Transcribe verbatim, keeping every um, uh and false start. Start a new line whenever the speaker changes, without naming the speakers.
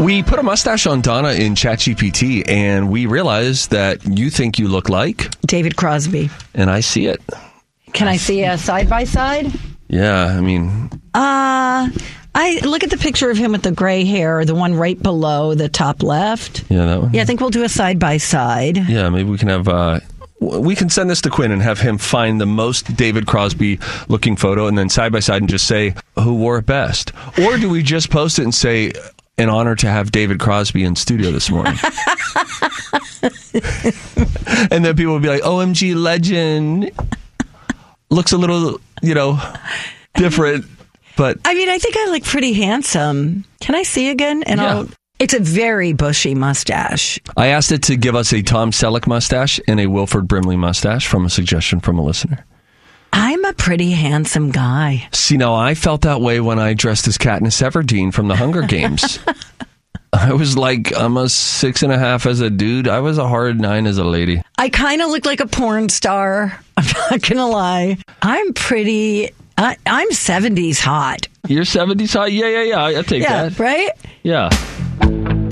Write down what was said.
We put a mustache on Donna in ChatGPT, and we realized that you think you look like
David Crosby.
And I see it.
Can I see a side by side?
Yeah, I mean,
uh, I look at the picture of him with the gray hair, the one right below the top left.
Yeah, that one.
Yeah, I think we'll do a side by side.
Yeah, maybe we can have. Uh, we can send this to Quinn and have him find the most David Crosby looking photo, and then side by side, and just say who wore it best. Or do we just post it and say, an honor to have David Crosby in studio this morning? And then people will be like, O M G, legend. Looks a little, you know, different, but...
I mean, I think I look pretty handsome. Can I see again? And
yeah.
I'll... It's a very bushy mustache.
I asked it to give us a Tom Selleck mustache and a Wilford Brimley mustache from a suggestion from a listener.
I'm a pretty handsome guy.
See, now I felt that way when I dressed as Katniss Everdeen from the Hunger Games. I was like, I'm a six and a half as a dude. I was a hard nine as a lady.
I kind of look like a porn star. I'm not going to lie. I'm pretty, I, I'm seventies hot.
You're seventies hot? Yeah, yeah, yeah. I take
yeah,
that.
Right?
Yeah.